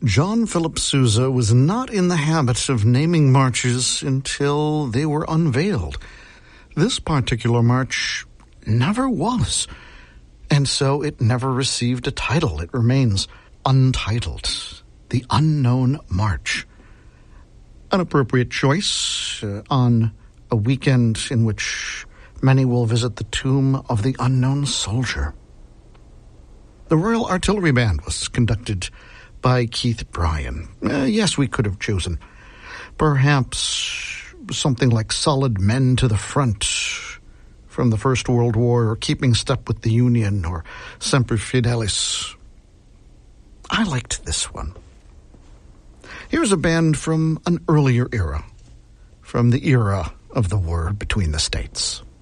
John Philip Sousa was not in the habit of naming marches until they were unveiled. This particular march never was, and so it never received a title. It remains untitled, the Unknown March. An appropriate choice on a weekend in which many will visit the tomb of the unknown soldier. The Royal Artillery Band was conducted by Keith Bryan. Yes, we could have chosen perhaps something like Solid Men to the Front from the First World War, or Keeping Step with the Union, or Semper Fidelis. I liked this one. Here's a band from an earlier era, from the era of the war between the states.